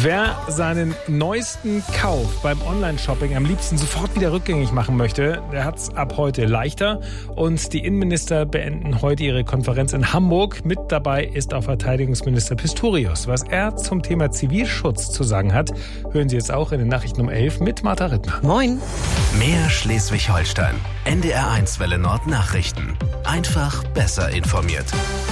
Wer seinen neuesten Kauf beim Online-Shopping am liebsten sofort wieder rückgängig machen möchte, der hat es ab heute leichter. Und die Innenminister beenden heute ihre Konferenz in Hamburg. Mit dabei ist auch Verteidigungsminister Pistorius. Was er zum Thema Zivilschutz zu sagen hat, hören Sie jetzt auch in den Nachrichten um 11 mit Martha Rittner. Moin. Mehr Schleswig-Holstein. NDR1 Welle Nord Nachrichten. Einfach besser informiert.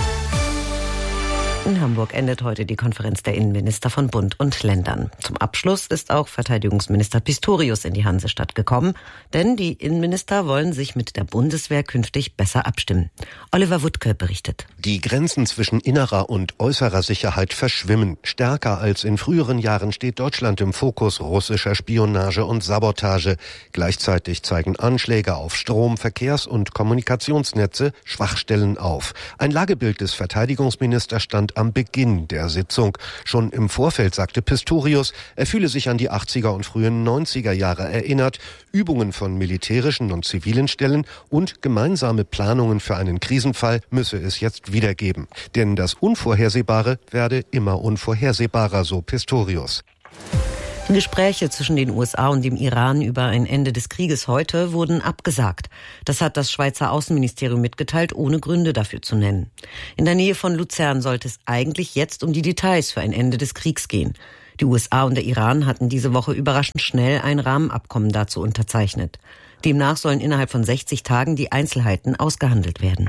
In Hamburg endet heute die Konferenz der Innenminister von Bund und Ländern. Zum Abschluss ist auch Verteidigungsminister Pistorius in die Hansestadt gekommen, denn die Innenminister wollen sich mit der Bundeswehr künftig besser abstimmen. Oliver Wuttke berichtet. Die Grenzen zwischen innerer und äußerer Sicherheit verschwimmen. Stärker als in früheren Jahren steht Deutschland im Fokus russischer Spionage und Sabotage. Gleichzeitig zeigen Anschläge auf Strom-, Verkehrs- und Kommunikationsnetze Schwachstellen auf. Ein Lagebild des Verteidigungsministers stand am Beginn der Sitzung. Schon im Vorfeld sagte Pistorius, er fühle sich an die 80er und frühen 90er Jahre erinnert. Übungen von militärischen und zivilen Stellen und gemeinsame Planungen für einen Krisenfall müsse es jetzt wieder geben. Denn das Unvorhersehbare werde immer unvorhersehbarer, so Pistorius. Die Gespräche zwischen den USA und dem Iran über ein Ende des Krieges heute wurden abgesagt. Das hat das Schweizer Außenministerium mitgeteilt, ohne Gründe dafür zu nennen. In der Nähe von Luzern sollte es eigentlich jetzt um die Details für ein Ende des Kriegs gehen. Die USA und der Iran hatten diese Woche überraschend schnell ein Rahmenabkommen dazu unterzeichnet. Demnach sollen innerhalb von 60 Tagen die Einzelheiten ausgehandelt werden.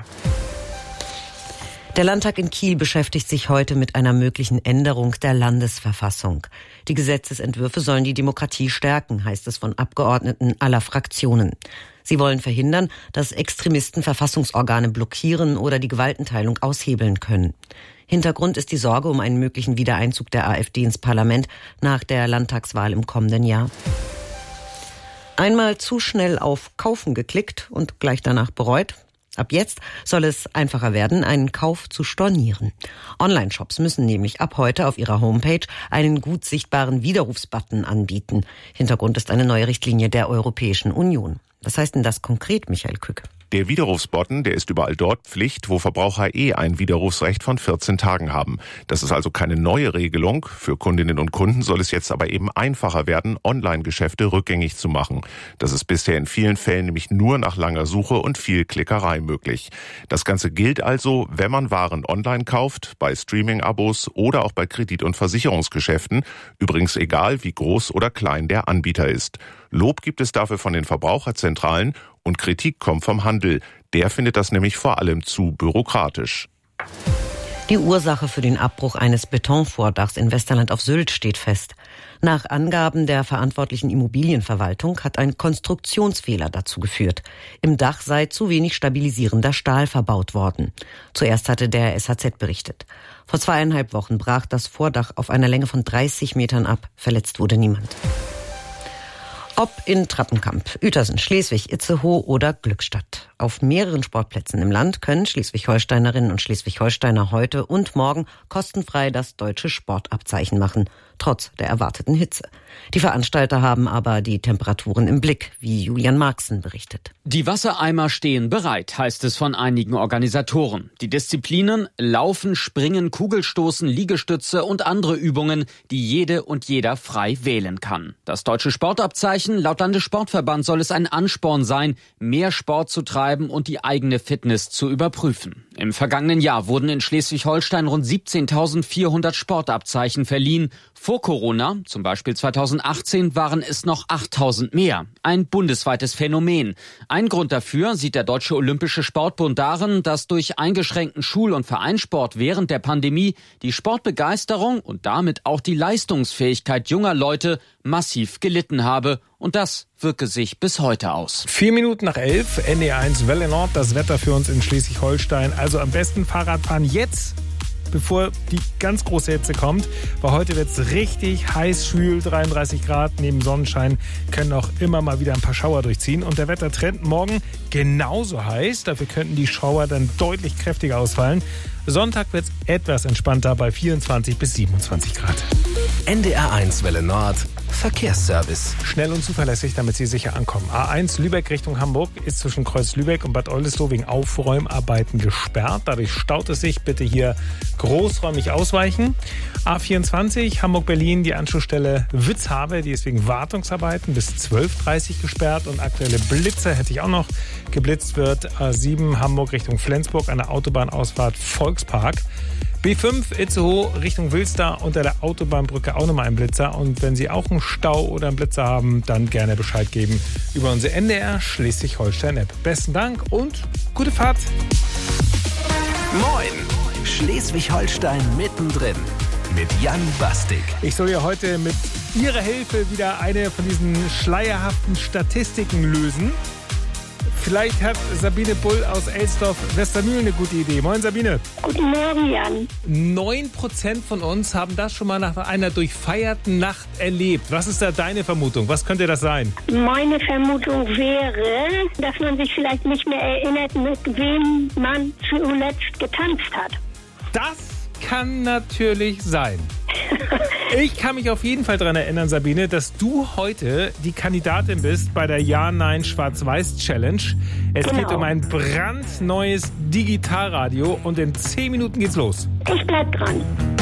Der Landtag in Kiel beschäftigt sich heute mit einer möglichen Änderung der Landesverfassung. Die Gesetzesentwürfe sollen die Demokratie stärken, heißt es von Abgeordneten aller Fraktionen. Sie wollen verhindern, dass Extremisten Verfassungsorgane blockieren oder die Gewaltenteilung aushebeln können. Hintergrund ist die Sorge um einen möglichen Wiedereinzug der AfD ins Parlament nach der Landtagswahl im kommenden Jahr. Einmal zu schnell auf Kaufen geklickt und gleich danach bereut. Ab jetzt soll es einfacher werden, einen Kauf zu stornieren. Online-Shops müssen nämlich ab heute auf ihrer Homepage einen gut sichtbaren Widerrufsbutton anbieten. Hintergrund ist eine neue Richtlinie der Europäischen Union. Was heißt denn das konkret, Michael Kück? Der Widerrufsbutton, der ist überall dort Pflicht, wo Verbraucher ein Widerrufsrecht von 14 Tagen haben. Das ist also keine neue Regelung. Für Kundinnen und Kunden soll es jetzt aber eben einfacher werden, Online-Geschäfte rückgängig zu machen. Das ist bisher in vielen Fällen nämlich nur nach langer Suche und viel Klickerei möglich. Das Ganze gilt also, wenn man Waren online kauft, bei Streaming-Abos oder auch bei Kredit- und Versicherungsgeschäften. Übrigens egal, wie groß oder klein der Anbieter ist. Lob gibt es dafür von den Verbraucherzentralen und Kritik kommt vom Handel. Der findet das nämlich vor allem zu bürokratisch. Die Ursache für den Abbruch eines Betonvordachs in Westerland auf Sylt steht fest. Nach Angaben der verantwortlichen Immobilienverwaltung hat ein Konstruktionsfehler dazu geführt. Im Dach sei zu wenig stabilisierender Stahl verbaut worden. Zuerst hatte der SHZ berichtet. Vor 2,5 Wochen brach das Vordach auf einer Länge von 30 Metern ab. Verletzt wurde niemand. Ob in Trappenkamp, Uetersen, Schleswig, Itzehoe oder Glückstadt. Auf mehreren Sportplätzen im Land können Schleswig-Holsteinerinnen und Schleswig-Holsteiner heute und morgen kostenfrei das deutsche Sportabzeichen machen, trotz der erwarteten Hitze. Die Veranstalter haben aber die Temperaturen im Blick, wie Julian Marxen berichtet. Die Wassereimer stehen bereit, heißt es von einigen Organisatoren. Die Disziplinen Laufen, Springen, Kugelstoßen, Liegestütze und andere Übungen, die jede und jeder frei wählen kann. Das deutsche Sportabzeichen, laut Landessportverband soll es ein Ansporn sein, mehr Sport zu treiben und die eigene Fitness zu überprüfen. Im vergangenen Jahr wurden in Schleswig-Holstein rund 17.400 Sportabzeichen verliehen. Vor Corona, zum Beispiel 2018, waren es noch 8.000 mehr. Ein bundesweites Phänomen. Ein Grund dafür sieht der Deutsche Olympische Sportbund darin, dass durch eingeschränkten Schul- und Vereinssport während der Pandemie die Sportbegeisterung und damit auch die Leistungsfähigkeit junger Leute massiv gelitten habe. Und das wirke sich bis heute aus. 4 Minuten nach 11, NDR1 Welle Nord, das Wetter für uns in Schleswig-Holstein. Also am besten Fahrradfahren jetzt, bevor die ganz große Hitze kommt. Weil heute wird es richtig heiß, schwül, 33 Grad. Neben Sonnenschein können auch immer mal wieder ein paar Schauer durchziehen. Und der Wettertrend morgen genauso heiß. Dafür könnten die Schauer dann deutlich kräftiger ausfallen. Sonntag wird es etwas entspannter bei 24 bis 27 Grad. NDR1 Welle Nord Verkehrsservice. Schnell und zuverlässig, damit Sie sicher ankommen. A1 Lübeck Richtung Hamburg ist zwischen Kreuz Lübeck und Bad Oldesloe wegen Aufräumarbeiten gesperrt. Dadurch staut es sich. Bitte hier großräumig ausweichen. A24 Hamburg-Berlin, die Anschlussstelle Witzhabe, die ist wegen Wartungsarbeiten bis 12:30 Uhr gesperrt. Und aktuelle Blitze hätte ich auch noch. Geblitzt wird A7 Hamburg Richtung Flensburg an der Autobahnausfahrt Volkspark. B5 Itzehoe Richtung Wilster unter der Autobahnbrücke auch nochmal ein Blitzer. Und wenn Sie auch einen Stau oder einen Blitzer haben, dann gerne Bescheid geben über unsere NDR Schleswig-Holstein-App. Besten Dank und gute Fahrt. Moin! Schleswig-Holstein mittendrin mit Jan Bastik. Ich soll ja heute mit Ihrer Hilfe wieder eine von diesen schleierhaften Statistiken lösen. Vielleicht hat Sabine Bull aus Elsdorf-Westermühlen eine gute Idee. Moin Sabine. Guten Morgen, Jan. 9% von uns haben das schon mal nach einer durchfeierten Nacht erlebt. Was ist da deine Vermutung? Was könnte das sein? Meine Vermutung wäre, dass man sich vielleicht nicht mehr erinnert, mit wem man zuletzt getanzt hat. Das kann natürlich sein. Ich kann mich auf jeden Fall daran erinnern, Sabine, dass du heute die Kandidatin bist bei der Ja-Nein-Schwarz-Weiß-Challenge. Es geht um ein brandneues Digitalradio und in 10 Minuten geht's los. Ich bleib dran.